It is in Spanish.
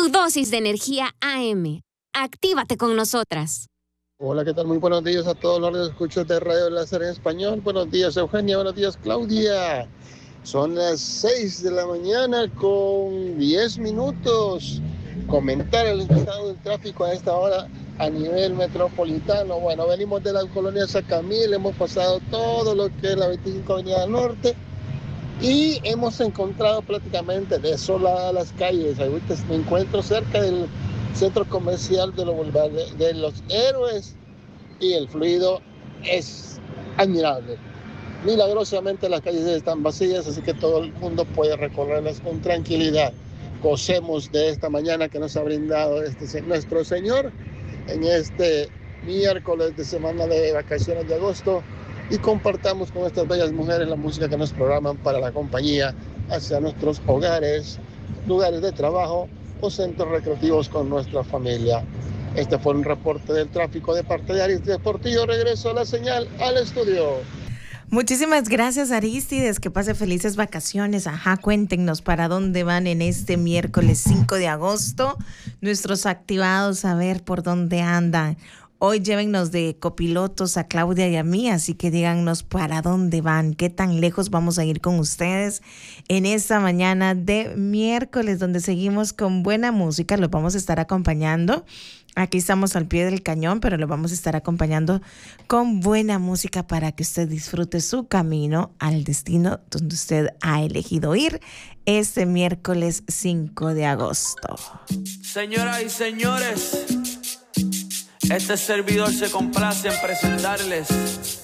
dosis de energía AM. Actívate con nosotras. Hola, ¿qué tal? Muy buenos días a todos los que escuchan de Radio Láser en español. Buenos días, Eugenia. Buenos días, Claudia. Son las 6 de la mañana con 10 minutos. Comentar el estado del tráfico a esta hora a nivel metropolitano. Bueno, venimos de la colonia Sacamil, hemos pasado todo lo que es la 25 Avenida Norte y hemos encontrado prácticamente desoladas las calles. Ahorita me encuentro cerca del centro comercial de los Héroes y el fluido es admirable. Milagrosamente las calles están vacías, así que todo el mundo puede recorrerlas con tranquilidad. Gocemos de esta mañana que nos ha brindado nuestro Señor en este miércoles de semana de vacaciones de agosto y compartamos con estas bellas mujeres la música que nos programan para la compañía hacia nuestros hogares, lugares de trabajo o centros recreativos con nuestra familia. Este fue un reporte del tráfico de parte de Aristides Portillo. Regreso a la señal al estudio. Muchísimas gracias, Aristides. Que pase felices vacaciones. Ajá, cuéntenos para dónde van en este miércoles 5 de agosto. Nuestros activados, a ver por dónde andan. Hoy llévennos de copilotos a Claudia y a mí, así que díganos para dónde van, qué tan lejos vamos a ir con ustedes en esta mañana de miércoles, donde seguimos con buena música. Los vamos a estar acompañando. Aquí estamos al pie del cañón, pero lo vamos a estar acompañando con buena música para que usted disfrute su camino al destino donde usted ha elegido ir este miércoles 5 de agosto. Señoras y señores, este servidor se complace en presentarles